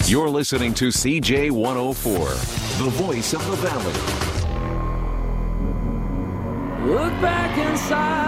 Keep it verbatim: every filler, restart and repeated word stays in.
You're listening to C J one oh four, the voice of the Valley. Look back inside